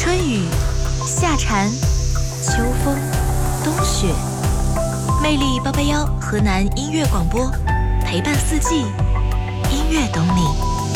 春雨、夏蝉、秋风、冬雪，魅力881河南音乐广播，陪伴四季，音乐懂你。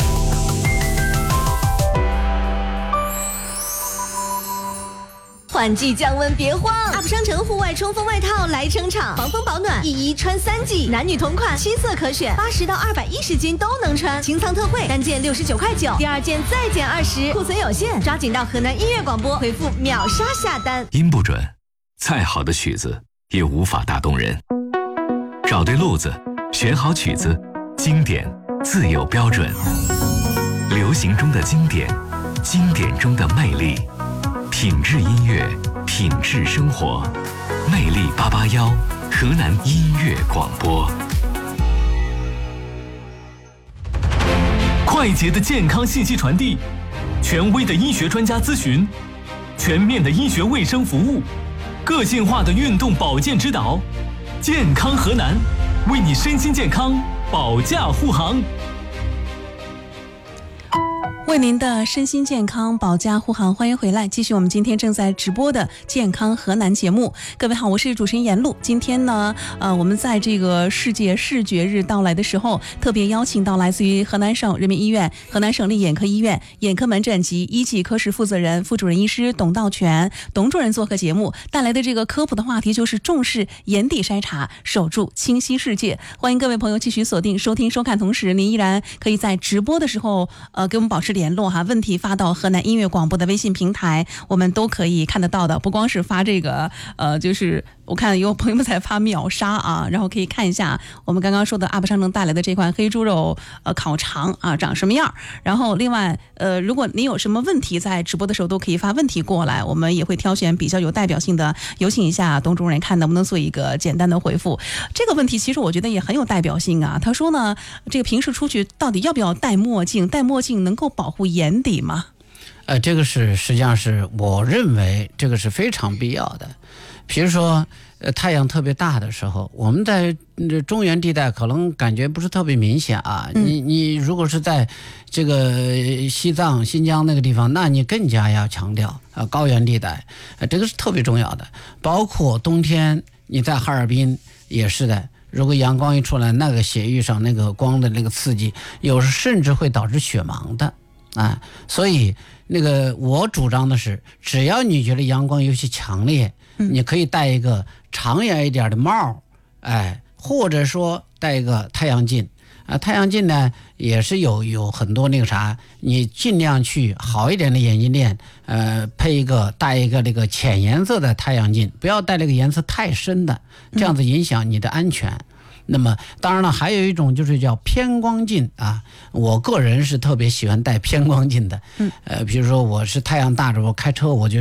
换季降温别慌 ，UP 商城户外冲锋外套来撑场，防风保暖，一穿3季，男女同款，7色可选，80到210斤都能穿。清仓特惠，单件69.9块，第2件再减20，库存有限，抓紧到河南音乐广播回复秒杀下单。 音不准，再好的曲子也无法打动人。找对路子，选好曲子，经典自有标准。流行中的经典，经典中的魅力。品质音乐，品质生活，魅力881，河南音乐广播。快捷的健康信息传递，权威的医学专家咨询，全面的医学卫生服务，个性化的运动保健指导，健康河南，为你身心健康保驾护航。 为您的身心健康保驾护航，欢迎回来，继续我们今天正在直播的健康河南节目。各位好，我是主持人闫露。今天呢，我们在这个世界视觉日到来的时候，特别邀请到来自于河南省人民医院、河南省立眼科医院眼科门诊及一级科室负责人、副主任医师董道全董主任做客节目，带来的这个科普的话题就是重视眼底筛查，守住清晰世界。欢迎各位朋友继续锁定收听收看，同时您依然可以在直播的时候给我们保持联络哈，问题发到河南音乐广播的微信平台，我们都可以看得到的。不光是发这个就是我看有朋友们在发秒杀啊，然后可以看一下我们刚刚说的UP商城带来的这款黑猪肉烤肠啊长什么样。然后另外如果您有什么问题，在直播的时候都可以发问题过来，我们也会挑选比较有代表性的，有请一下董主任看能不能做一个简单的回复。这个问题其实我觉得也很有代表性啊。他说呢，这个平时出去到底要不要戴墨镜？戴墨镜能够保护眼底吗？ 这个实际上是我认为这个是非常必要的。比如说太阳特别大的时候，我们在中原地带可能感觉不是特别明显啊。你如果是在这个西藏、新疆那个地方，那你更加要强调高原地带，这个是特别重要的。包括冬天你在哈尔滨也是的，如果阳光一出来，那个血域上那个光的那个刺激，有时甚至会导致血盲的啊。所以那个我主张的是，只要你觉得阳光尤其强烈，你可以戴一个长远一点的帽，或者说戴一个太阳镜啊。太阳镜呢也是有很多那个啥，你尽量去好一点的眼镜店，戴一个那个浅颜色的太阳镜，不要戴那个颜色太深的，这样子影响你的安全。那么当然了，还有一种就是叫偏光镜啊，我个人是特别喜欢戴偏光镜的。比如说我是太阳大着我开车，我就